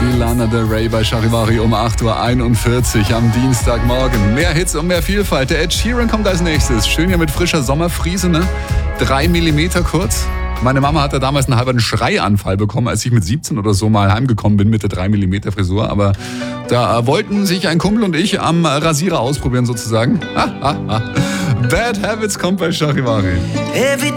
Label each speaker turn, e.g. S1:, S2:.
S1: Lana Del Rey bei Charivari um 8.41 Uhr am Dienstagmorgen. Mehr Hits und mehr Vielfalt. Der Ed Sheeran kommt als nächstes. Schön hier mit frischer Sommerfriese, ne? 3 Millimeter kurz. Meine Mama hatte damals einen halben Schreianfall bekommen, als ich mit 17 oder so mal heimgekommen bin mit der 3 Millimeter Frisur. Aber da wollten sich ein Kumpel und ich am Rasierer ausprobieren sozusagen. Bad Habits kommt bei Charivari.
S2: Every